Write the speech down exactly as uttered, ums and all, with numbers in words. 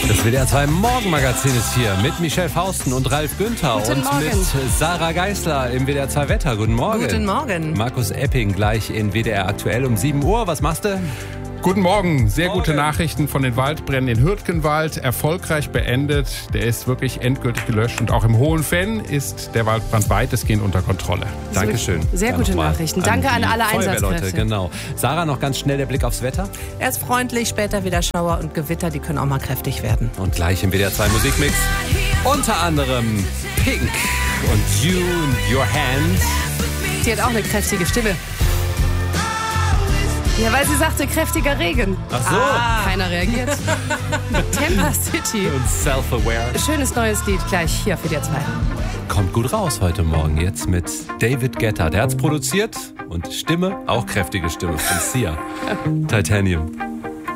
Das W D R zwei Morgenmagazin ist hier mit Michelle Fausten und Ralf Günther Guten und Morgen. mit Sarah Geisler im W D R zwei Wetter. Guten Morgen. Guten Morgen. Markus Epping gleich in W D R aktuell um sieben Uhr. Was machst du? Guten Morgen. Sehr Morgen. gute Nachrichten von den Waldbränden in Hürtgenwald. Erfolgreich beendet. Der ist wirklich endgültig gelöscht. Und auch im Hohenfenn ist der Waldbrand weitestgehend unter Kontrolle. Dankeschön. Sehr Dann gute nochmal Nachrichten. Danke an die alle Feuerwehrleute, Einsatzkräfte. Genau. Sarah, noch ganz schnell der Blick aufs Wetter. Erst freundlich, später wieder Schauer und Gewitter, die können auch mal kräftig werden. Und gleich im W D R zwei Musikmix unter anderem Pink und You in Your Hands. Sie hat auch eine kräftige Stimme. Ja, weil sie sagte, kräftiger Regen. Ach so. Ah, keiner reagiert. Temper City. Und Self-Aware. Schönes neues Lied gleich hier auf W D R zwei. Kommt gut raus heute Morgen jetzt mit David Guetta. Der hat's produziert und Stimme, auch kräftige Stimme von Sia. Titanium.